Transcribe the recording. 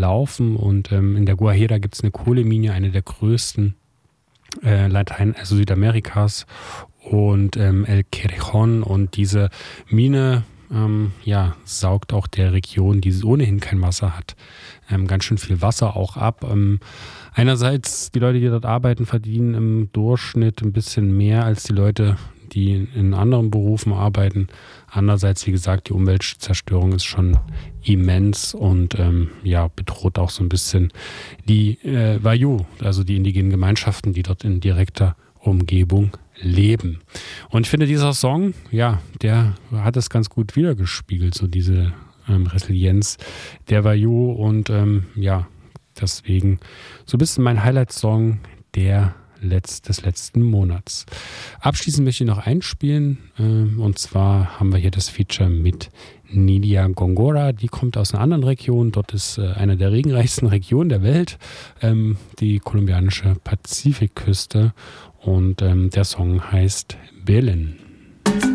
laufen. Und in der Guajira gibt es eine Kohlemine, eine der größten also Südamerikas, und El Cerrejón. Und diese Mine saugt auch der Region, die ohnehin kein Wasser hat, ganz schön viel Wasser auch ab. Einerseits, die Leute, die dort arbeiten, verdienen im Durchschnitt ein bisschen mehr als die Leute, die in anderen Berufen arbeiten. Andererseits, wie gesagt, die Umweltzerstörung ist schon immens und bedroht auch so ein bisschen die Wayuu, also die indigenen Gemeinschaften, die dort in direkter Umgebung leben. Und ich finde, dieser Song, der hat es ganz gut wiedergespiegelt, so diese Resilienz der Wayuu, und deswegen so ein bisschen mein Highlight-Song des letzten Monats. Abschließend möchte ich noch einspielen, und zwar haben wir hier das Feature mit Nidia Góngora. Die kommt aus einer anderen Region. Dort ist eine der regenreichsten Regionen der Welt, die kolumbianische Pazifikküste, und der Song heißt Belén.